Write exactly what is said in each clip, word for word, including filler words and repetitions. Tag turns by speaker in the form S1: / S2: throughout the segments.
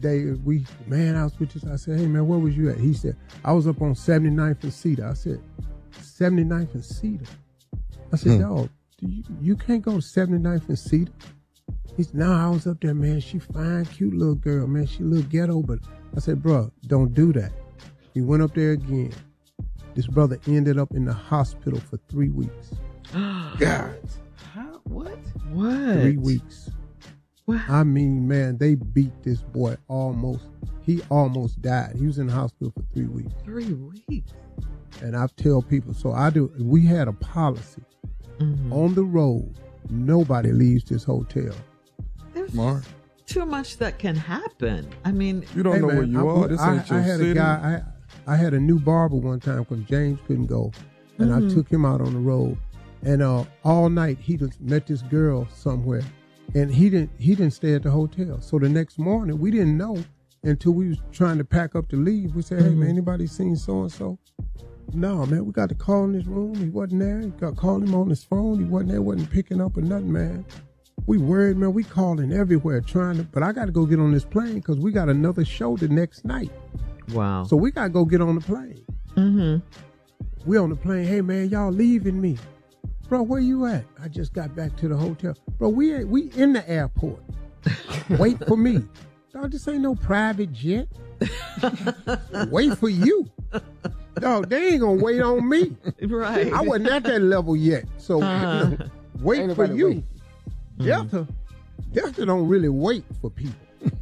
S1: day, we, man, I was with this. I said, hey, man, where was you at? He said, I was up on seventy-ninth and Cedar. I said, seventy-ninth and Cedar? I said, hmm. dog, you, you can't go to seventy-ninth and Cedar. He said, no, I was up there, man. She fine, cute little girl, man. She a little ghetto, but I said, bro, don't do that. He went up there again. This brother ended up in the hospital for three weeks.
S2: God. How? What?
S3: What?
S1: Three weeks.
S3: What?
S1: I mean, man, they beat this boy almost. He almost died. He was in the hospital for three weeks.
S3: Three weeks.
S1: And I tell people, so I do, we had a policy. Mm-hmm. On the road, nobody leaves this hotel.
S3: There's Mark. Too much that can happen. I mean,
S2: you don't
S1: hey,
S2: know
S1: man,
S2: where you
S1: I,
S2: are. This
S1: I,
S2: ain't your
S1: I had
S2: city.
S1: a guy, I, I had a new barber one time because James couldn't go. And mm-hmm. I took him out on the road. And uh, all night he just met this girl somewhere. And he didn't he didn't stay at the hotel. So the next morning, we didn't know until we was trying to pack up to leave. We said, hey, mm-hmm. man, anybody seen so-and-so? No, man, we got to call in his room. He wasn't there. We got called him on his phone. He wasn't there, wasn't picking up or nothing, man. We worried, man. We calling everywhere trying to, but I got to go get on this plane because we got another show the next night.
S3: Wow.
S1: So we got to go get on the plane.
S3: Mm-hmm.
S1: We on the plane. Hey, man, y'all leaving me. Bro, where you at? I just got back to the hotel. Bro, we ain't, we in the airport. Wait for me. Dog, this ain't no private jet. Wait for you. Dog, they ain't gonna wait on me.
S3: Right.
S1: I wasn't at that level yet. So uh-huh. you know, wait ain't for you. Wait. Delta, mm-hmm. Delta don't really wait for people.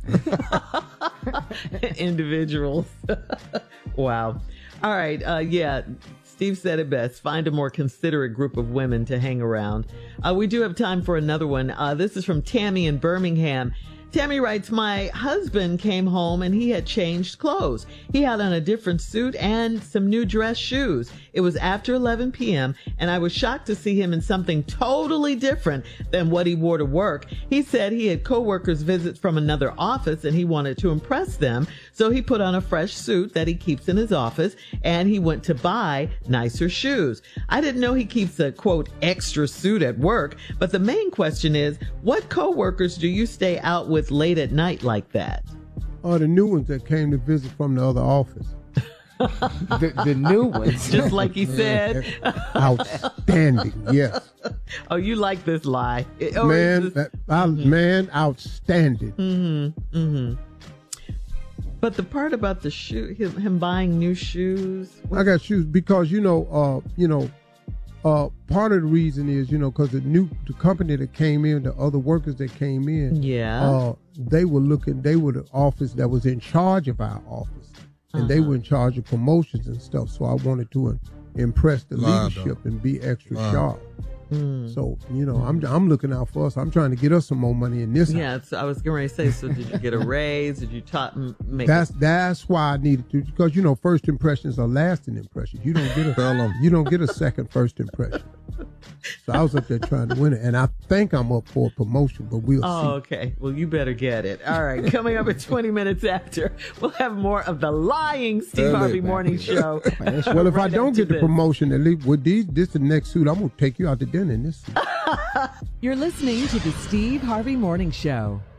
S3: Individuals. Wow. All right. Uh, yeah. Steve said it best. Find a more considerate group of women to hang around. Uh, we do have time for another one. Uh, this is from Tammy in Birmingham. Tammy writes, my husband came home and he had changed clothes. He had on a different suit and some new dress shoes. It was after eleven p.m. and I was shocked to see him in something totally different than what he wore to work. He said he had coworkers visit from another office and he wanted to impress them. So he put on a fresh suit that he keeps in his office and he went to buy nicer shoes. I didn't know he keeps a, quote, extra suit at work. But the main question is, what coworkers do you stay out with late at night like that?
S1: Oh, the new ones that came to visit from the other office.
S2: the, the new ones.
S3: Just like he said.
S1: Outstanding, yes.
S3: Oh, you like this lie. Or
S1: man,
S3: this...
S1: I, mm-hmm. man, outstanding.
S3: Mm-hmm, mm-hmm. But the part about the shoe, him, him buying new shoes.
S1: What? I got shoes because, you know, uh, you know, Uh, part of the reason is, you know, because the new the company that came in, the other workers that came in,
S3: yeah,
S1: uh, they were looking, they were the office that was in charge of our office, and uh-huh. they were in charge of promotions and stuff. So I wanted to uh, impress the Lie, leadership though. and be extra Lie. sharp. Mm. So, you know, I'm I'm looking out for us. I'm trying to get us some more money in this
S3: Yeah,
S1: house.
S3: so I was going to say, so did you get a raise? Did you talk, make
S1: That's
S3: it?
S1: that's why I needed to, because, you know, first impressions are lasting impressions. You don't get a you don't get a second first impression. So I was up there trying to win it, and I think I'm up for a promotion, but we'll
S3: oh,
S1: see.
S3: Okay. Well, you better get it. All right. Coming up at twenty minutes after, we'll have more of the lying Steve
S2: Early,
S3: Harvey
S2: man.
S3: Morning Show.
S1: Well, if
S3: right
S1: I don't get the
S3: this.
S1: promotion, at least with these, this the next suit, I'm going to take you out to dinner in this suit.
S4: You're listening to the Steve Harvey Morning Show.